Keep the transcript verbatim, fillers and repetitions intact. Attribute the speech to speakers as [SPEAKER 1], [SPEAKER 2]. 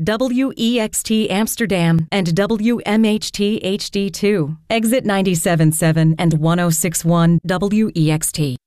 [SPEAKER 1] W E X T Amsterdam and W M H T H D two. Exit ninety-seven point seven and ten sixty-one W E X T.